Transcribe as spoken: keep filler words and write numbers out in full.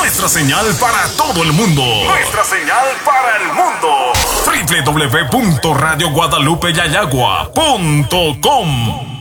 Nuestra señal para todo el mundo. Nuestra señal para el mundo. doble u doble u doble u punto radio guadalupe yayagua punto com